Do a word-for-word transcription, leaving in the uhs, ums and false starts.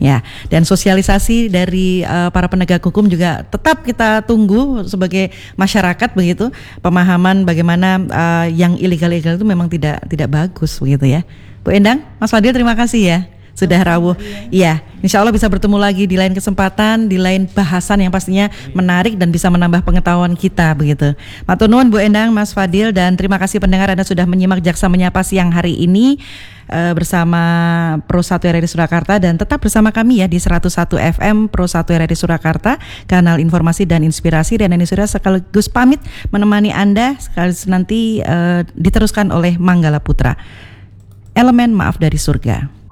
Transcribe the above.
Ya, dan sosialisasi dari uh, para penegak hukum juga tetap kita tunggu sebagai masyarakat begitu, pemahaman bagaimana uh, yang ilegal-ilegal itu memang tidak tidak bagus begitu ya. Bu Endang, Mas Fadil terima kasih ya sudah rawuh. Iya, insya Allah bisa bertemu lagi di lain kesempatan, di lain bahasan yang pastinya menarik dan bisa menambah pengetahuan kita begitu. Matur nuwun Bu Endang, Mas Fadil, dan terima kasih pendengar Anda sudah menyimak Jaksa Menyapa siang hari ini uh, bersama Pro satu R R I Surakarta, dan tetap bersama kami ya di seratus satu F M Pro satu R R I Surakarta, kanal informasi dan inspirasi. Dan ini sudah sekaligus pamit menemani Anda sekaligus nanti uh, diteruskan oleh Manggala Putra. Elemen Maaf dari Surga.